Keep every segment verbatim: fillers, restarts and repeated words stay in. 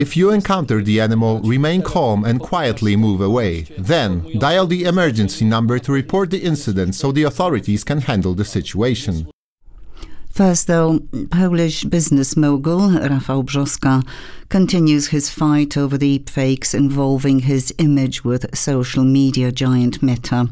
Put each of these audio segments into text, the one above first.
If you encounter the animal, remain calm and quietly move away. Then, dial the emergency number to report the incident so the authorities can handle the situation. First, though, Polish business mogul Rafał Brzoska continues his fight over the deepfakes involving his image with social media giant Meta.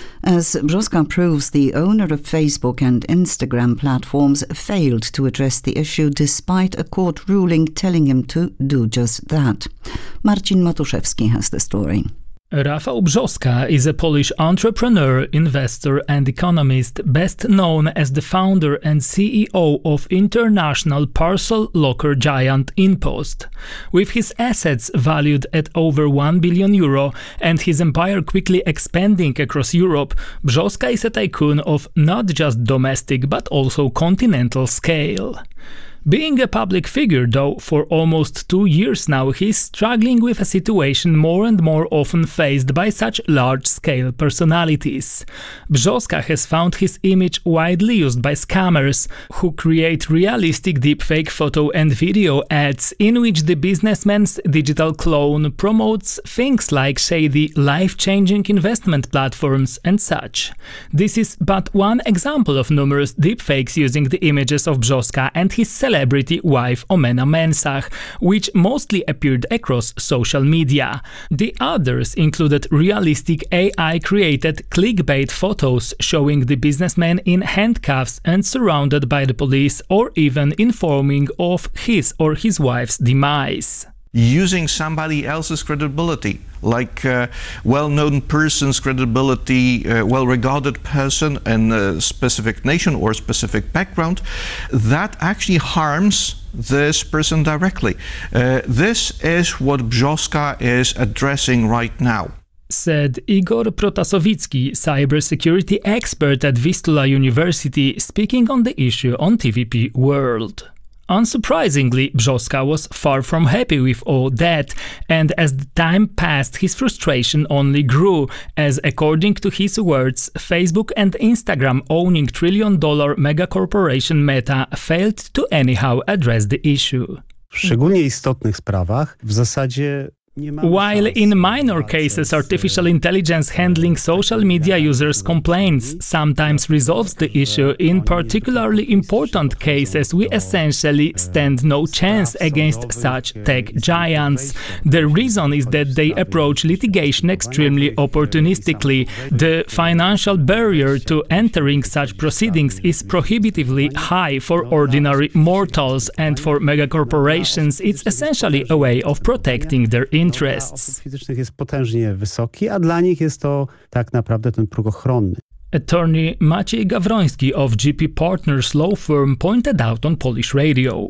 As Brzoska proves, the owner of Facebook and Instagram platforms failed to address the issue despite a court ruling telling him to do just that. Marcin Matuszewski has the story. Rafał Brzoska is a Polish entrepreneur, investor and economist, best known as the founder and C E O of international parcel locker giant InPost. With his assets valued at over one billion euro and his empire quickly expanding across Europe, Brzoska is a tycoon of not just domestic but also continental scale. Being a public figure, though, for almost two years now, he's struggling with a situation more and more often faced by such large-scale personalities. Brzoska has found his image widely used by scammers, who create realistic deepfake photo and video ads in which the businessman's digital clone promotes things like shady, life-changing investment platforms and such. This is but one example of numerous deepfakes using the images of Brzoska and his celebrity wife Omena Mensah, which mostly appeared across social media. The others included realistic A I-created clickbait photos showing the businessman in handcuffs and surrounded by the police, or even informing of his or his wife's demise. Using somebody else's credibility, like a well-known person's credibility, a well-regarded person in a specific nation or specific background, that actually harms this person directly. Uh, this is what Brzoska is addressing right now, said Igor Protasowicki, cybersecurity expert at Vistula University, speaking on the issue on T V P World. Unsurprisingly, Brzoska was far from happy with all that, and as the time passed, his frustration only grew, as according to his words, Facebook and Instagram owning trillion-dollar megacorporation Meta failed to anyhow address the issue. W szczególnie istotnych sprawach w zasadzie While in minor cases artificial intelligence handling social media users' complaints sometimes resolves the issue, in particularly important cases we essentially stand no chance against such tech giants. The reason is that they approach litigation extremely opportunistically. The financial barrier to entering such proceedings is prohibitively high for ordinary mortals, and for megacorporations it's essentially a way of protecting their interests. osób fizycznych jest potężnie wysoki, a dla nich jest to tak naprawdę ten próg ochronny. Attorney Maciej Gawroński of G P Partners law firm pointed out on Polish radio.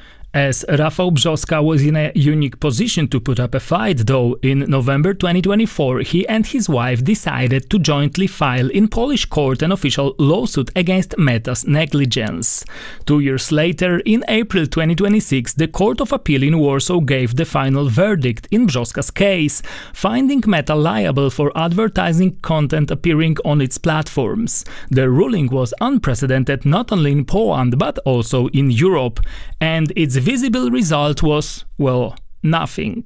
As Rafał Brzoska was in a unique position to put up a fight, though, in November twenty twenty-four he and his wife decided to jointly file in Polish court an official lawsuit against Meta's negligence. Two years later, in April twenty twenty-six, the Court of Appeal in Warsaw gave the final verdict in Brzoska's case, finding Meta liable for advertising content appearing on its platforms. The ruling was unprecedented not only in Poland but also in Europe, and its visible result was, well, nothing.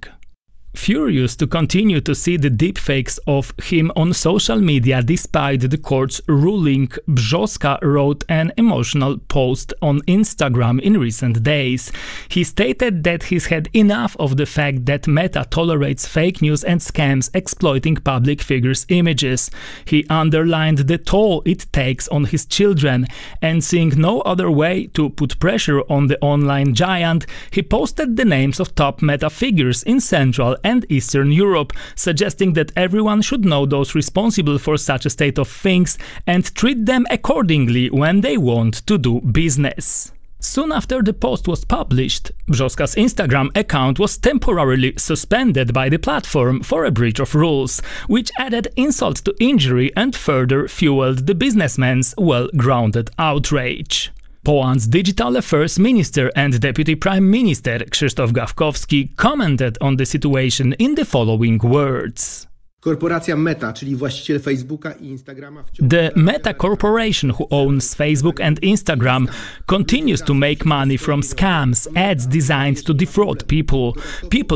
Furious to continue to see the deepfakes of him on social media despite the court's ruling, Brzoska wrote an emotional post on Instagram in recent days. He stated that he's had enough of the fact that Meta tolerates fake news and scams exploiting public figures' images. He underlined the toll it takes on his children, and seeing no other way to put pressure on the online giant, he posted the names of top Meta figures in Central and Eastern Europe, suggesting that everyone should know those responsible for such a state of things and treat them accordingly when they want to do business. Soon after the post was published, Brzoska's Instagram account was temporarily suspended by the platform for a breach of rules, which added insult to injury and further fueled the businessman's well-grounded outrage. Poland's Digital Affairs Minister and Deputy Prime Minister Krzysztof Gawkowski commented on the situation in the following words. Korporacja Meta, czyli właściciel Facebooka i Instagrama. The Meta Corporation, who owns Facebook and Instagram, continues to make money from scams, ads designed to defraud people. People